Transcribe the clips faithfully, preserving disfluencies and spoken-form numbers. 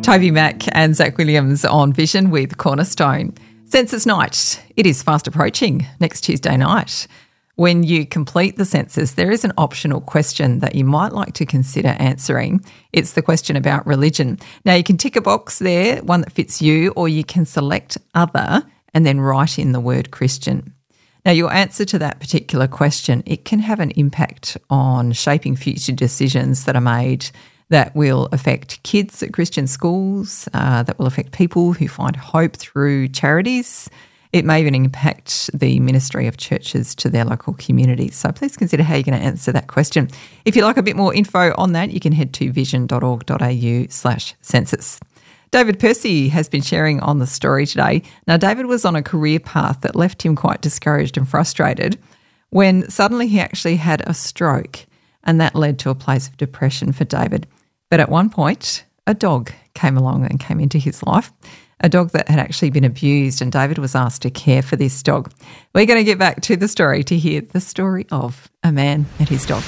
Toby Mack and Zach Williams on Vision with Cornerstone. Census night. It is fast approaching next Tuesday night. When you complete the census, there is an optional question that you might like to consider answering. It's the question about religion. Now, you can tick a box there, one that fits you, or you can select other and then write in the word Christian. Now, your answer to that particular question, it can have an impact on shaping future decisions that are made that will affect kids at Christian schools, uh, that will affect people who find hope through charities. It may even impact the ministry of churches to their local communities. So please consider how you're going to answer that question. If you'd like a bit more info on that, you can head to vision.org.au slash census. David Percy has been sharing on the story today. Now, David was on a career path that left him quite discouraged and frustrated when suddenly he actually had a stroke, and that led to a place of depression for David. But at one point, a dog came along and came into his life, a dog that had actually been abused, and David was asked to care for this dog. We're going to get back to the story to hear the story of a man and his dog.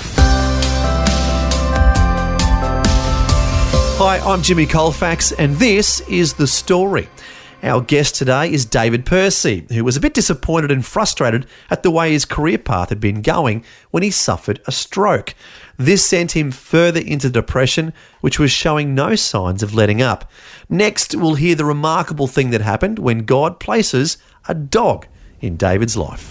Hi, I'm Jimmy Colfax, and this is The Story. Our guest today is David Percy, who was a bit disappointed and frustrated at the way his career path had been going when he suffered a stroke. This sent him further into depression, which was showing no signs of letting up. Next, we'll hear the remarkable thing that happened when God places a dog in David's life.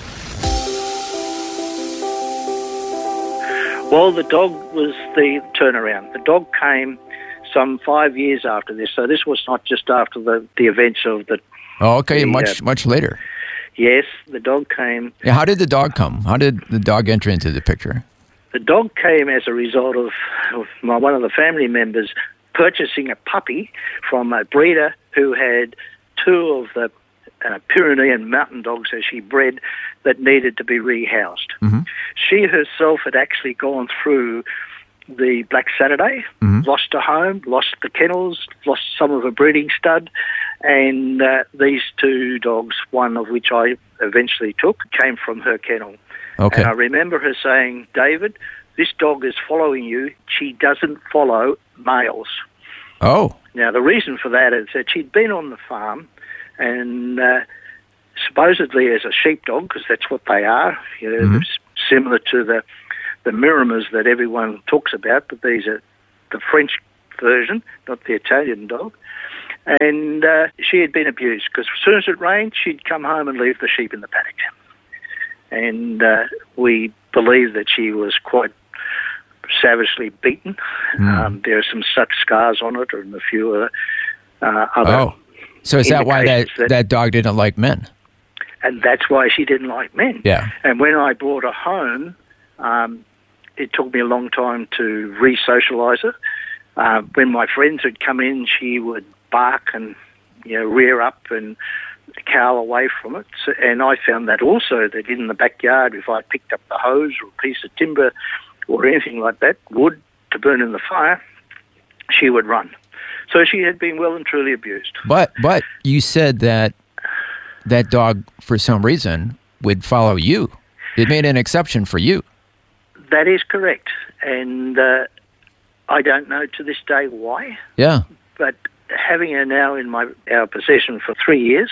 Well, the dog was the turnaround. The dog came some five years after this, so this was not just after the, the events of the... Oh, okay, the, much uh, much later. Yes, the dog came... Yeah, how did the dog come? How did the dog enter into the picture? The dog came as a result of, of my, one of the family members purchasing a puppy from a breeder who had two of the uh, Pyrenean mountain dogs that she bred that needed to be rehoused. Mm-hmm. She herself had actually gone through the Black Saturday, mm-hmm. lost her home, lost the kennels, lost some of her breeding stud, and uh, these two dogs, one of which I eventually took, came from her kennel. Okay. And I remember her saying, David, this dog is following you. She doesn't follow males. Oh. Now, the reason for that is that she'd been on the farm and uh, supposedly as a sheepdog, because that's what they are, you know, mm-hmm. similar to the, the Miramers that everyone talks about, but these are the French version, not the Italian dog. And uh, she had been abused because as soon as it rained, she'd come home and leave the sheep in the paddock. And uh, we believe that she was quite savagely beaten. Mm. Um, there are some such scars on it and a few uh, uh, other Oh, so is that why that, that, that dog didn't like men? And that's why she didn't like men. Yeah. And when I brought her home, um, it took me a long time to re-socialise her. Uh, when my friends would come in, she would bark and, you know, rear up and cowl away from it. So, and I found that also, that in the backyard, if I picked up the hose or a piece of timber or anything like that, wood to burn in the fire, she would run. So she had been well and truly abused. But but you said that that dog, for some reason, would follow you. It made an exception for you. That is correct. And uh, I don't know to this day why. Yeah. But having her now in my our possession for three years,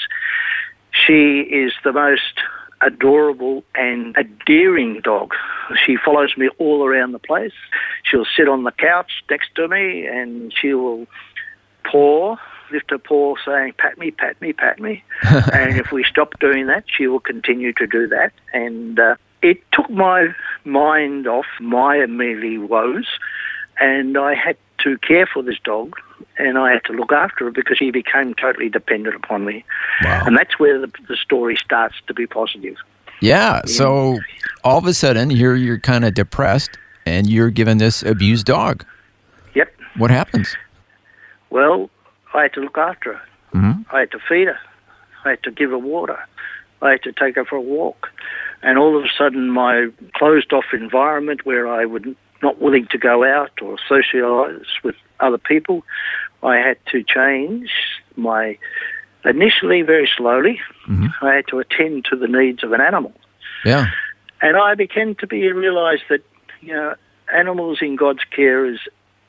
she is the most adorable and endearing dog. She follows me all around the place. She'll sit on the couch next to me and she will paw, lift her paw saying, pat me, pat me, pat me. And if we stop doing that, she will continue to do that. And uh, it took my mind off my immediate woes, and I had to care for this dog, and I had to look after her because she became totally dependent upon me. Wow. And that's where the, the story starts to be positive. Yeah, so all of a sudden you're you're kind of depressed and you're given this abused dog. Yep. What happens? Well, I had to look after her. Mm-hmm. I had to feed her. I had to give her water. I had to take her for a walk. And all of a sudden my closed-off environment where I would not willing to go out or socialise with other people, I had to change my, initially very slowly, mm-hmm. I had to attend to the needs of an animal. Yeah. And I began to be realise that, you know, animals in God's care is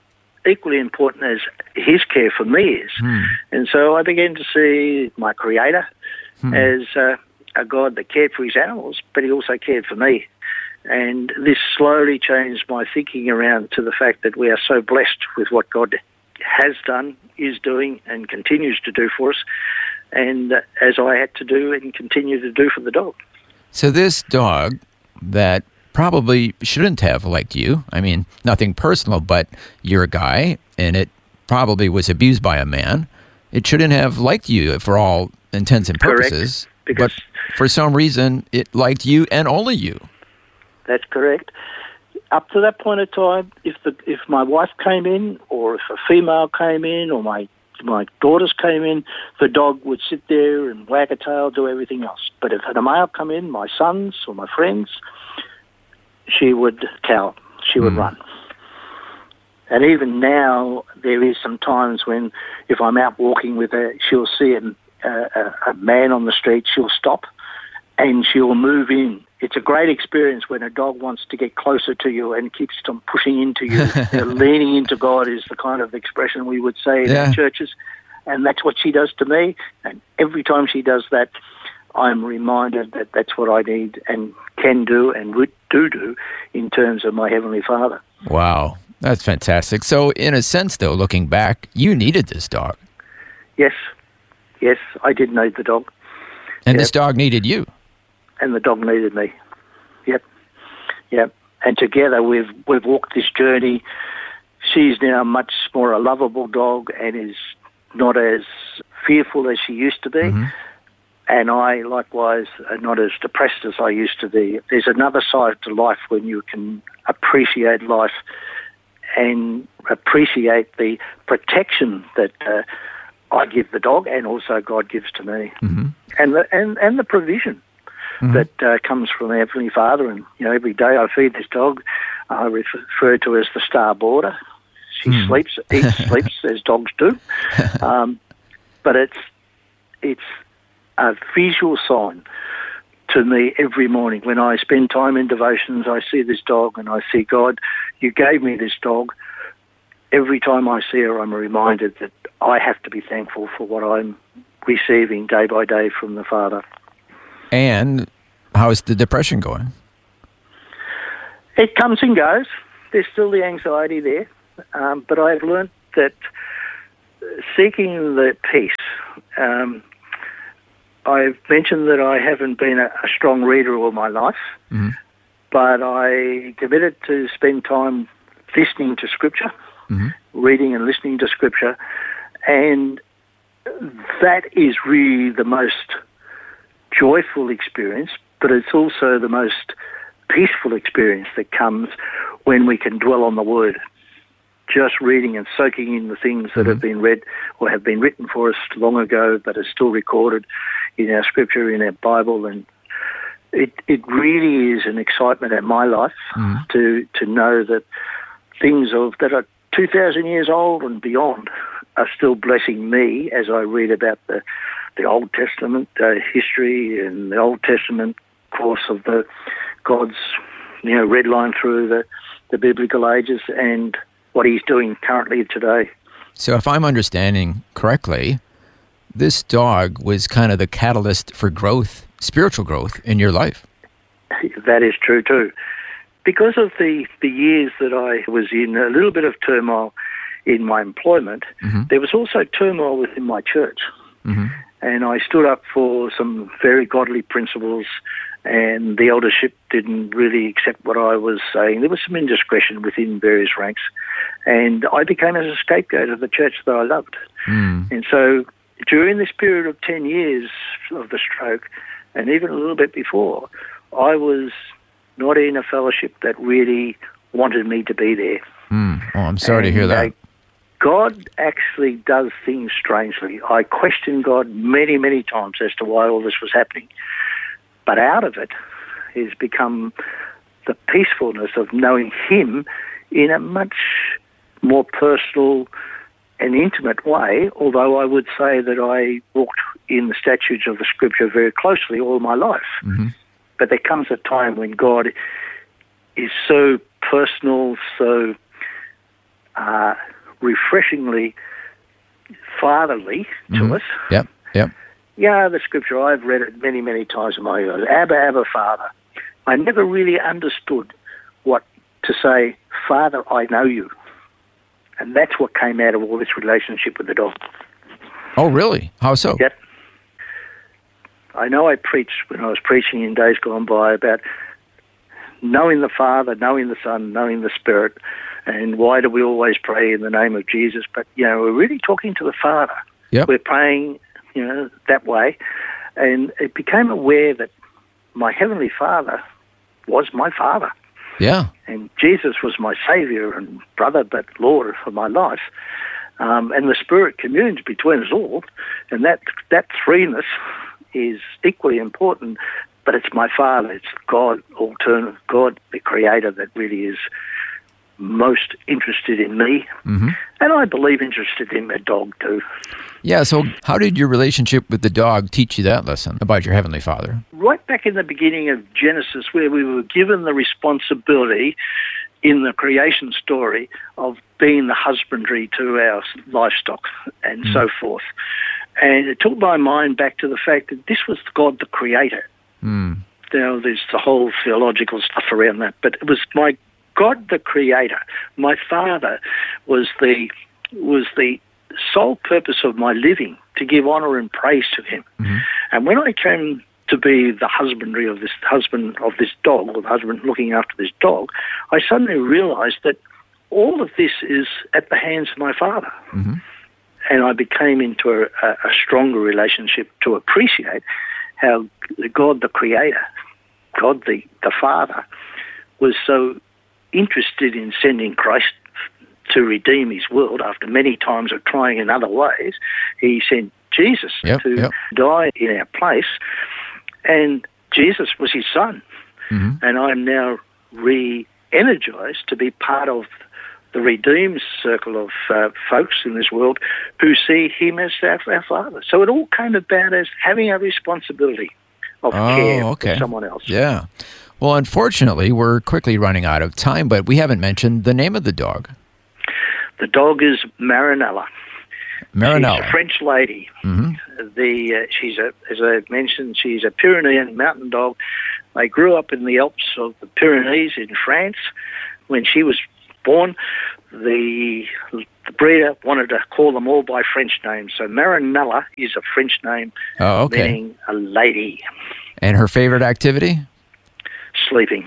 equally important as his care for me is. Hmm. And so I began to see my Creator Hmm. as uh, a God that cared for his animals, but he also cared for me. And this slowly changed my thinking around to the fact that we are so blessed with what God has done, is doing, and continues to do for us, and uh, as I had to do and continue to do for the dog. So this dog that probably shouldn't have liked you, I mean, nothing personal, but you're a guy, and it probably was abused by a man. It shouldn't have liked you for all intents and purposes. Correct, because but for some reason, it liked you and only you. That's correct. Up to that point of time, if the if my wife came in, or if a female came in, or my my daughters came in, the dog would sit there and wag a tail, do everything else. But if a male come in, my sons or my friends, she would cower. She would Mm. run. And even now, there is some times when, if I'm out walking with her, she'll see a, a, a man on the street, she'll stop, and she'll move in. It's a great experience when a dog wants to get closer to you and keeps on pushing into you. You know, leaning into God is the kind of expression we would say in Yeah. our churches. And that's what she does to me. And every time she does that, I'm reminded that that's what I need and can do and would do do in terms of my Heavenly Father. Wow, that's fantastic. So in a sense, though, looking back, you needed this dog. Yes, yes, I did need the dog. And Yep. this dog needed you. And the dog needed me. Yep, yep. And together we've we've walked this journey. She's now much more a lovable dog and is not as fearful as she used to be. Mm-hmm. And I, likewise, am not as depressed as I used to be. There's another side to life when you can appreciate life and appreciate the protection that uh, I give the dog and also God gives to me. Mm-hmm. And the, and, and the provision Mm-hmm. that uh, comes from our Heavenly Father. And, you know, every day I feed this dog, I refer to as the star border. She Hmm. sleeps, eats, sleeps, as dogs do. Um, but it's it's a visual sign to me every morning. When I spend time in devotions, I see this dog and I see, God, you gave me this dog. Every time I see her, I'm reminded that I have to be thankful for what I'm receiving day by day from the Father. And how is the depression going? It comes and goes. There's still the anxiety there. Um, but I've learnt that seeking the peace, um, I've mentioned that I haven't been a, a strong reader all my life, Mm-hmm. but I committed to spend time listening to Scripture, Mm-hmm. reading and listening to Scripture, and that is really the most joyful experience, but it's also the most peaceful experience that comes when we can dwell on the Word. Just reading and soaking in the things that Mm-hmm. have been read or have been written for us long ago, but are still recorded in our Scripture, in our Bible, and it it really is an excitement in my life Mm-hmm. to to know that things of that are two thousand years old and beyond are still blessing me as I read about the the Old Testament uh, history and the Old Testament course of the God's, you know, red line through the, the biblical ages and what he's doing currently today. So if I'm understanding correctly, this dog was kind of the catalyst for growth, spiritual growth in your life. That is true too. Because of the, the years that I was in a little bit of turmoil in my employment, Mm-hmm. there was also turmoil within my church. Mm-hmm. And I stood up for some very godly principles, and the eldership didn't really accept what I was saying. There was some indiscretion within various ranks, and I became as a scapegoat of the church that I loved. Mm. And so during this period of ten years of the stroke, and even a little bit before, I was not in a fellowship that really wanted me to be there. Mm. Oh, I'm sorry And, to hear that. uh, God actually does things strangely. I questioned God many, many times as to why all this was happening. But out of it has become the peacefulness of knowing him in a much more personal and intimate way, although I would say that I walked in the statutes of the Scripture very closely all my life. Mm-hmm. But there comes a time when God is so personal, so uh, refreshingly fatherly to Mhm. us. Yep, yep. Yeah, the scripture, I've read it many, many times in my life. Abba, Abba, Father. I never really understood what to say, Father, I know you. And that's what came out of all this relationship with the dog. Oh, really? How so? Yep. I know I preached when I was preaching in days gone by about knowing the Father, knowing the Son, knowing the Spirit, and why do we always pray in the name of Jesus? But, you know, we're really talking to the Father. Yep. We're praying, you know, that way. And it became aware that my Heavenly Father was my Father. Yeah. And Jesus was my Saviour and brother, but Lord for my life. Um, and the Spirit communes between us all. And that that threeness is equally important, but it's my Father. It's God, alternate, God, the Creator, that really is most interested in me. Mm-hmm. And I believe interested in my dog too. Yeah, so how did your relationship with the dog teach you that lesson about your Heavenly Father? Right back in the beginning of Genesis, where we were given the responsibility in the creation story of being the husbandry to our livestock and mm. so forth. And it took my mind back to the fact that this was God the Creator. Mm. Now, there's the whole theological stuff around that, but it was my God the Creator. My Father was the was the sole purpose of my living, to give honour and praise to Him. Mm-hmm. And when I came to be the husbandry of this husband of this dog, or the husband looking after this dog, I suddenly realised that all of this is at the hands of my Father. Mm-hmm. And I became into a, a stronger relationship to appreciate how God the Creator, God the, the Father, was so interested in sending Christ to redeem His world. After many times of trying in other ways, He sent Jesus yep, to yep. die in our place, and Jesus was His Son. Mm-hmm. And I'm now re-energized to be part of the redeemed circle of uh, folks in this world who see Him as our, our Father. So it all came about as having a responsibility of oh, care okay. for someone else. Yeah. Well, unfortunately, we're quickly running out of time, but we haven't mentioned the name of the dog. The dog is Marinella. Marinella. She's a French lady. Mm-hmm. The uh, she's a, as I mentioned, she's a Pyrenean mountain dog. They grew up in the Alps of the Pyrenees in France. When she was born, the, the breeder wanted to call them all by French names. So Marinella is a French name, oh, okay. meaning a lady. And her favorite activity? Sleeping.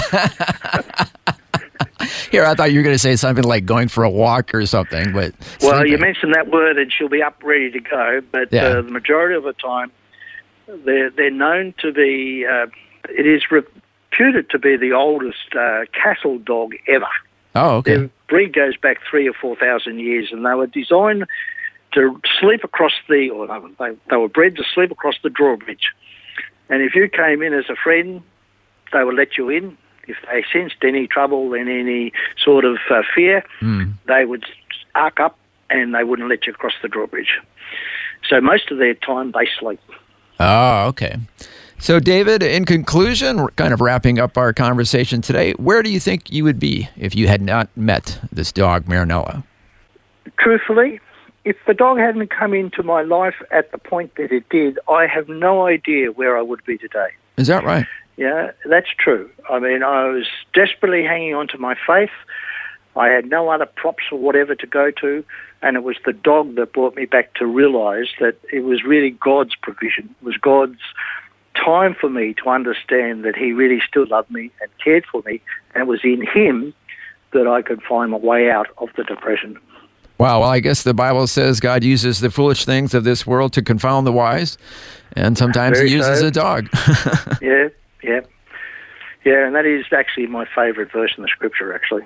Here, I thought you were going to say something like going for a walk or something, but well, sleeping. You mentioned that word, and she'll be up ready to go. But yeah. uh, the majority of the time, they're they're known to be. Uh, it is reputed to be the oldest uh, cattle dog ever. Oh, okay. Their breed goes back three or four thousand years, and they were designed to sleep across the, or they they were bred to sleep across the drawbridge. And if you came in as a friend, they would let you in. If they sensed any trouble and any sort of uh, fear, mm. they would arc up and they wouldn't let you across the drawbridge. So most of their time, they sleep. Oh, okay. So, David, in conclusion, we're kind of wrapping up our conversation today. Where do you think you would be if you had not met this dog, Marinella? Truthfully, if the dog hadn't come into my life at the point that it did, I have no idea where I would be today. Is that right? Yeah, that's true. I mean, I was desperately hanging on to my faith. I had no other props or whatever to go to, and it was the dog that brought me back to realise that it was really God's provision. It was God's time for me to understand that He really still loved me and cared for me, and it was in Him that I could find my way out of the depression. Wow, well, I guess the Bible says God uses the foolish things of this world to confound the wise, and sometimes Very He uses so. a dog. yeah, yeah. Yeah, and that is actually my favourite verse in the Scripture, actually.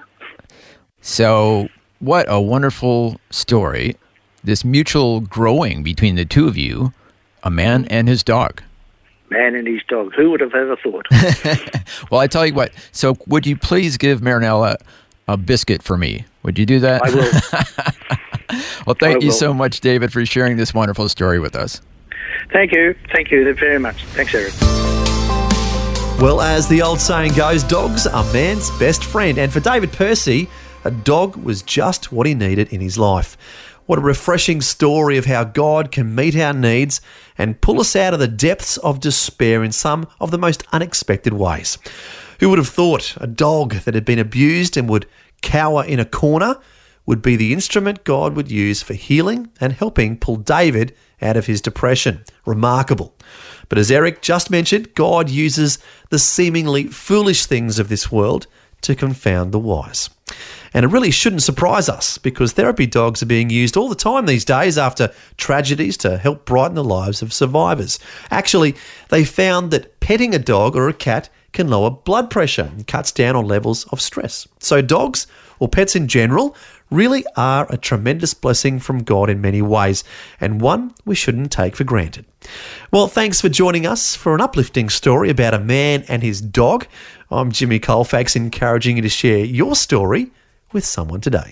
So, what a wonderful story. This mutual growing between the two of you, a man and his dog. Man and his dog. Who would have ever thought? Well, I tell you what. So, would you please give Marinella a biscuit for me? Would you do that? I will. Well, thank I you will. so much, David, for sharing this wonderful story with us. Thank you. Thank you very much. Thanks, Eric. Well, as the old saying goes, dogs are man's best friend. And for David Percy, A dog was just what he needed in his life. What a refreshing story of how God can meet our needs and pull us out of the depths of despair in some of the most unexpected ways. Who would have thought a dog that had been abused and would cower in a corner would be the instrument God would use for healing and helping pull David out of his depression? Remarkable. But as Eric just mentioned, God uses the seemingly foolish things of this world to confound the wise. And it really shouldn't surprise us, because therapy dogs are being used all the time these days after tragedies to help brighten the lives of survivors. Actually, they found that petting a dog or a cat can lower blood pressure and cuts down on levels of stress. So dogs, or pets in general, really are a tremendous blessing from God in many ways, and one we shouldn't take for granted. Well, thanks for joining us for an uplifting story about a man and his dog. I'm Jimmy Colfax, encouraging you to share your story with someone today.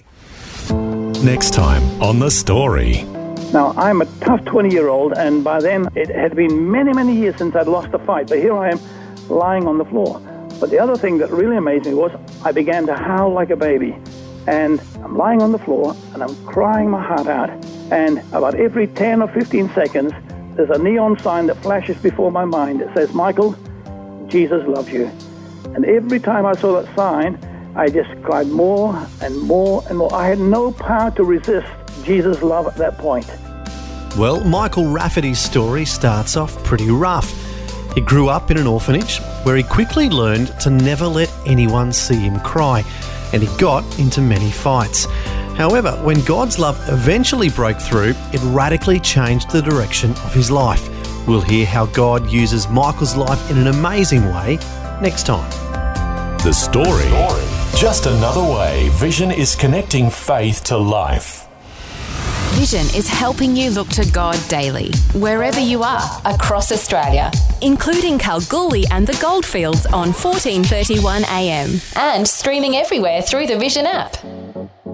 Next time on The Story. Now, I'm a tough twenty-year-old, and by then it had been many, many years since I'd lost a fight, but here I am lying on the floor. But the other thing that really amazed me was I began to howl like a baby. And I'm lying on the floor, and I'm crying my heart out. And about every ten or fifteen seconds, there's a neon sign that flashes before my mind. It says, "Michael, Jesus loves you." And every time I saw that sign, I just cried more and more and more. I had no power to resist Jesus' love at that point. Well, Michael Rafferty's story starts off pretty rough. He grew up in an orphanage where he quickly learned to never let anyone see him cry, and he got into many fights. However, when God's love eventually broke through, it radically changed the direction of his life. We'll hear how God uses Michael's life in an amazing way next time. The Story. Just another way Vision is connecting faith to life. Vision is helping you look to God daily, wherever you are across Australia, including Kalgoorlie and the Goldfields on fourteen thirty-one A M, and streaming everywhere through the Vision app.